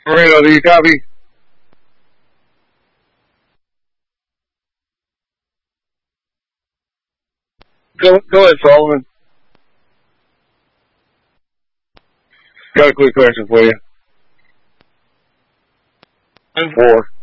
Moreno, do you copy? Go ahead, Solomon. Got a quick question for you. 4.